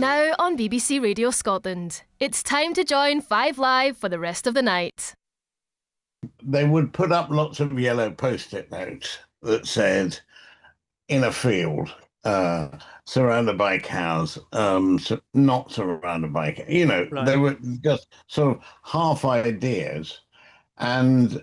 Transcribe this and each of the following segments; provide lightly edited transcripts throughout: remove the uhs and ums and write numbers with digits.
Now on BBC Radio Scotland, it's time to join Five Live for the rest of the night. They would put up lots of yellow post-it notes that said, in a field, surrounded by cows, not surrounded by cows. You know, Right. They were just sort of half ideas, and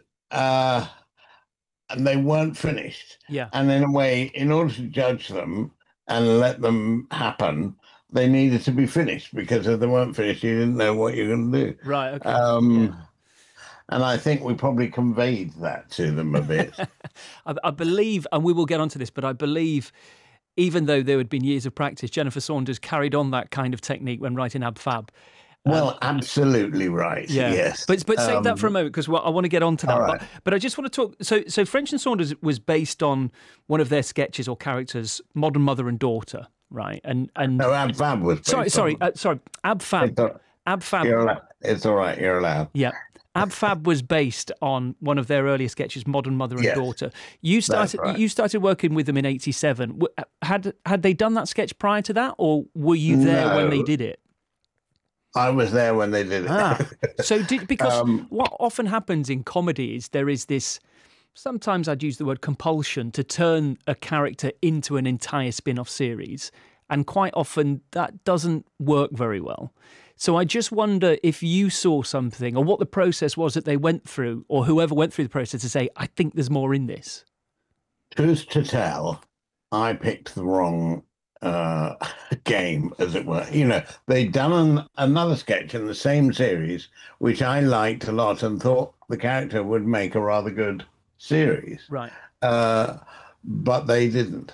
they weren't finished. Yeah. And in a way, in order to judge them and let them happen, they needed to be finished, because if they weren't finished, you didn't know what you were going to do. Right. Okay. And I think we probably conveyed that to them a bit. I believe, and we will get onto this, but I believe, even though there had been years of practice, Jennifer Saunders carried on that kind of technique when writing Ab Fab. Well, absolutely right. Yeah. Yes. But save that for a moment, because I want to get onto that. Right. But I just want to talk. So French and Saunders was based on one of their sketches or characters, Modern Mother and Daughter, right? And No, Ab Fab was. sorry. Ab Fab. Ab Fab. It's all right. You're allowed. Yeah. Ab Fab was based on one of their earlier sketches, Modern Mother and Daughter. You started working with them in '87. Had they done that sketch prior to that, or were you there when they did it? I was there when they did it. So because what often happens in comedy is there is this, sometimes I'd use the word compulsion, to turn a character into an entire spin-off series. And quite often that doesn't work very well. So I just wonder if you saw something, or what the process was that they went through, or whoever went through the process, to say, I think there's more in this. Truth to tell, I picked the wrong game, as it were. You know, they'd done another sketch in the same series, which I liked a lot and thought the character would make a rather good series. Right. But they didn't.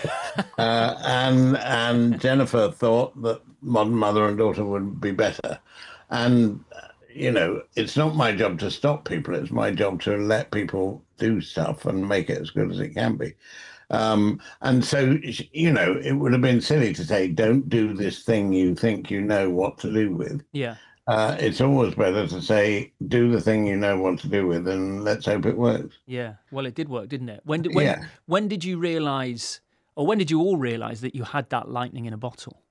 And Jennifer thought that Modern Mother and Daughter would be better. And, you know, it's not my job to stop people. It's my job to let people do stuff and make it as good as it can be. And so, you know, it would have been silly to say, don't do this thing you think you know what to do with. Yeah. It's always better to say, do the thing you know what to do with, and let's hope it works. Yeah. Well, it did work, didn't it? When did you realise, or when did you all realise that you had that lightning in a bottle?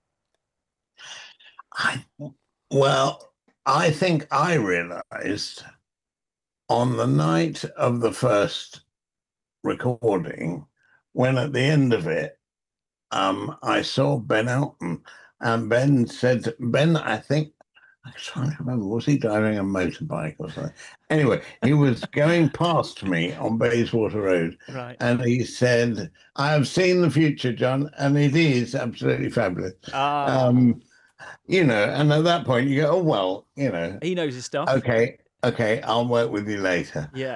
I think I realised on the night of the first recording, when at the end of it, I saw Ben Elton, and Ben said, I think, I'm trying to remember, was he driving a motorbike or something? Anyway, he was going past me on Bayswater Road, right. And he said, I have seen the future, John, and it is absolutely fabulous. You know, and at that point you go, oh, well, you know. He knows his stuff. Okay, I'll work with you later. Yeah.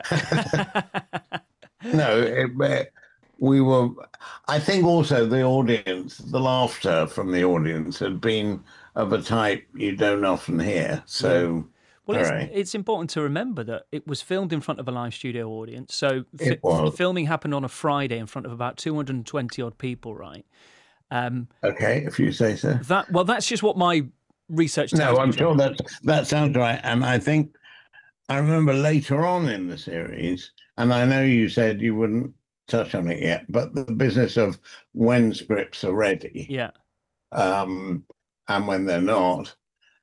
No, we were, I think also the audience, the laughter from the audience had been of a type you don't often hear. So, well, it's important to remember that it was filmed in front of a live studio audience. So filming happened on a Friday in front of about 220 odd people, right? Okay, if you say so. That's just what my research tells me. No, I'm sure that sounds right. And I think I remember later on in the series, and I know you said you wouldn't touch on it yet, but the business of when scripts are ready. Yeah. And when they're not.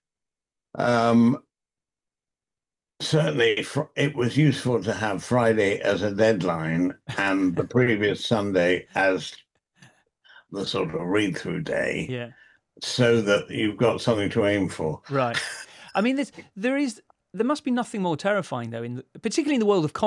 Certainly, it was useful to have Friday as a deadline and the previous Sunday as the sort of read-through day, so that you've got something to aim for. Right. I mean, there must be nothing more terrifying, though, particularly in the world of comedy.